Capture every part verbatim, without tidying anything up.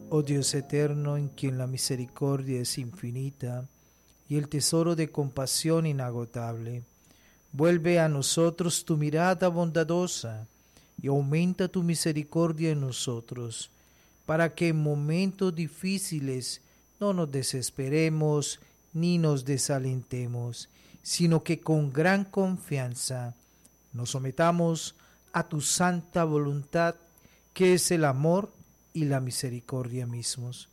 Oh Dios eterno, en quien la misericordia es infinita y el tesoro de compasión inagotable, vuelve a nosotros tu mirada bondadosa y aumenta tu misericordia en nosotros, para que en momentos difíciles no nos desesperemos ni nos desalentemos, sino que con gran confianza nos sometamos a tu santa voluntad, que es el amor y la misericordia mismos.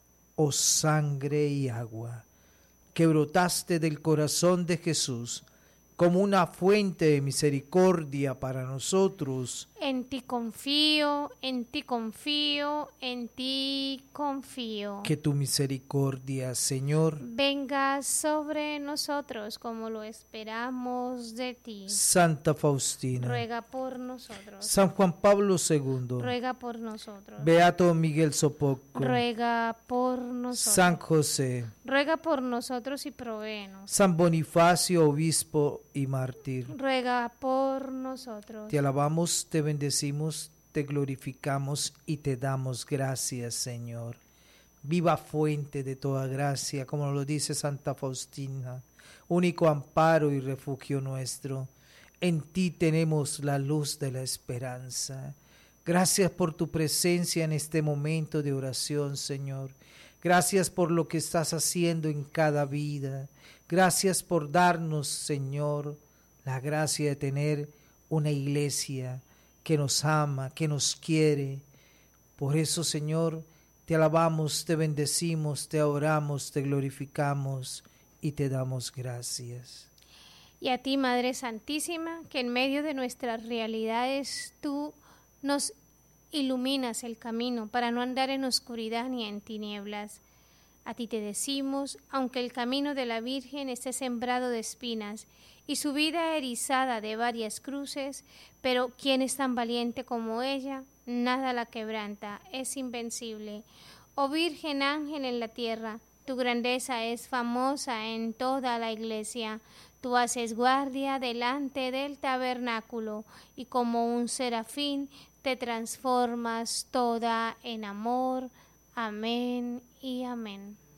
Oh sangre y agua, que brotaste del corazón de Jesús como una fuente de misericordia para nosotros. En ti confío, en ti confío, en ti confío. Que tu misericordia, Señor, venga sobre nosotros como lo esperamos de ti. Santa Faustina, ruega por nosotros. San Juan Pablo segundo, ruega por nosotros. Beato Miguel Sopoco, ruega por nosotros. San José, ruega por nosotros y provéenos. San Bonifacio, obispo y mártir, ruega por nosotros. Te alabamos, te bendecimos, te glorificamos y te damos gracias, Señor. Viva fuente de toda gracia, como lo dice Santa Faustina, único amparo y refugio nuestro. En ti tenemos la luz de la esperanza. Gracias por tu presencia en este momento de oración, Señor. Gracias por lo que estás haciendo en cada vida. Gracias por darnos, Señor, la gracia de tener una iglesia que nos ama, que nos quiere. Por eso, Señor, te alabamos, te bendecimos, te adoramos, te glorificamos y te damos gracias. Y a ti, Madre Santísima, que en medio de nuestras realidades tú nos iluminas el camino para no andar en oscuridad ni en tinieblas. A ti te decimos, aunque el camino de la Virgen esté sembrado de espinas y su vida erizada de varias cruces, pero ¿quién es tan valiente como ella? Nada la quebranta, es invencible. Oh Virgen Ángel en la tierra, tu grandeza es famosa en toda la iglesia. Tú haces guardia delante del tabernáculo y como un serafín te transformas toda en amor. Amén y amén.